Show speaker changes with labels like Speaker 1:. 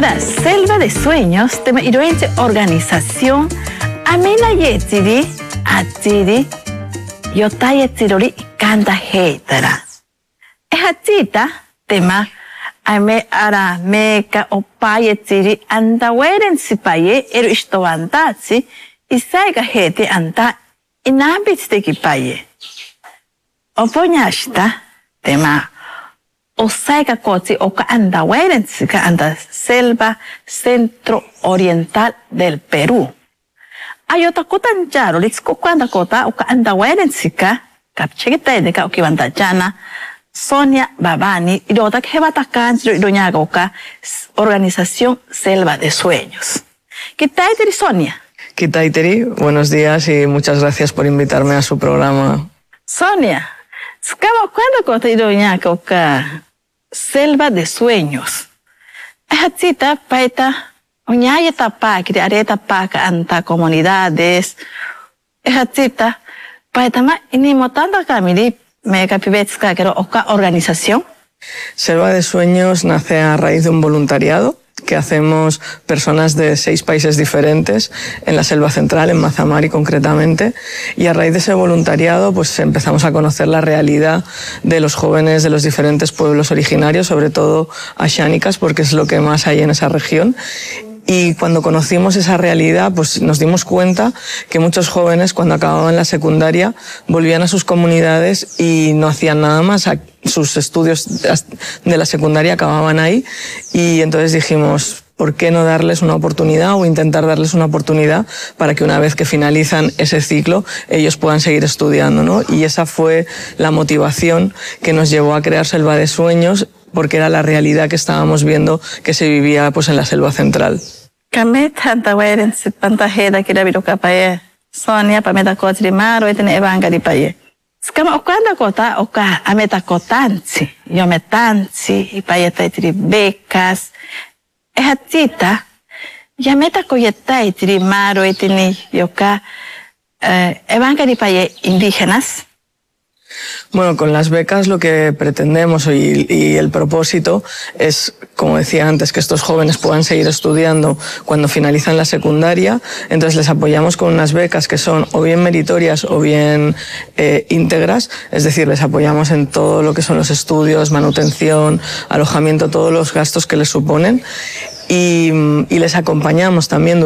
Speaker 1: Para Selva de Sueños, tema iroente organización, amena yetiri, atiri, yota yetirori, kanda heitara. Ejatita, tema, ame ara meka opa yetiri, anda weren sipaye, eru isto andatsi, isaiga hete anda, inambitsteki paye. Oponyashita, tema, Osaiga koti oka anda werentsika anda selva centro oriental del Perú. Ayota kotan jaro litsko kwanda kota oka anda werentsika kapchegita edeka okiwanda jana Sonia Babani idota kebata kanjiro idonyaga oka organización Selva de Sueños. Kitaiteri Sonia.
Speaker 2: Kitaiteri, buenos días y muchas gracias por invitarme a su programa.
Speaker 1: Sonia, skama kwanda kota idonyaga oka Selva de Sueños. Ejatita paita unyaya tapa kiri areta paka anta comunidades. Ejatita paita ma ini motanda kamili mega pibetska kero oka organización.
Speaker 2: Selva de Sueños nace a raíz de un voluntariado que hacemos personas de 6 países diferentes en la selva central, en Mazamari concretamente, y a raíz de ese voluntariado pues empezamos a conocer la realidad de los jóvenes de los diferentes pueblos originarios, sobre todo ashánicas, porque es lo que más hay en esa región. Y cuando conocimos esa realidad, pues nos dimos cuenta que muchos jóvenes, cuando acababan la secundaria, volvían a sus comunidades y no hacían nada más. Sus estudios de la secundaria acababan ahí. Y entonces dijimos, ¿por qué no darles una oportunidad o intentar darles una oportunidad para que una vez que finalizan ese ciclo, ellos puedan seguir estudiando, ¿no? Y esa fue la motivación que nos llevó a crear Selva de Sueños, porque era la realidad que estábamos viendo que se vivía pues en la selva central.
Speaker 1: Sonia pameta kotri maro etene evangari paye. Skama okanda kota oka ameta kotansi, yometansi ipayeta itri becas. Ehatita yameta koyeta itri maro etene yoka evangari paye indígenas.
Speaker 2: Bueno, con las becas lo que pretendemos y el propósito es, como decía antes, que estos jóvenes puedan seguir estudiando cuando finalizan la secundaria. Entonces les apoyamos con unas becas que son o bien meritorias o bien íntegras, es decir, les apoyamos en todo lo que son los estudios, manutención, alojamiento, todos los gastos que les suponen y les acompañamos también